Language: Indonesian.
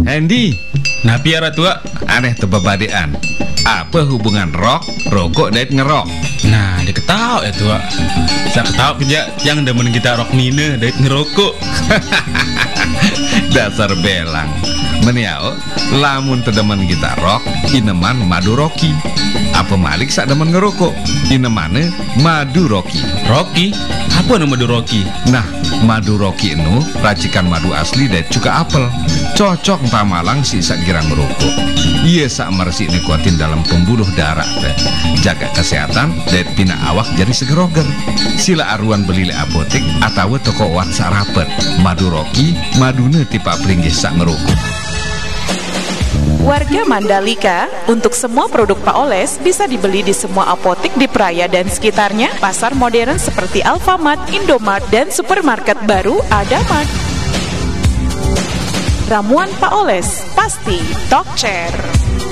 Andy, Nah piara tua. aneh tebabadean. Apa hubungan rokok dan ngerok? Nah dia ketawa ya tua. Saya ketawa kerja yang demen kita rok nina dari ngerokok. Dasar belang. Meniao, lamun tedemen kita rok, ineman madu roki. Apa malik sak demen ngerokok? Inemane madu roki. Rocky? Apa nama do Rocky? Nah, madu roki itu racikan madu asli dari cuka apel. Cocok pamalang si sak girang ngerokok. Iya sak mersi ini kuatin dalam pembuluh darah teh. Jaga kesehatan dan pina awak jadi segeroger. Sila aruan beli le apotek atau toko wat sak rapet. Madu roki, madune tipe pringgih sak ngerokok. Warga Mandalika, untuk semua produk Pak Oles bisa dibeli di semua apotek di Praia dan sekitarnya, pasar modern seperti Alfamart, Indomart, dan supermarket baru Adamart. Ramuan Pak Oles, pasti top chair.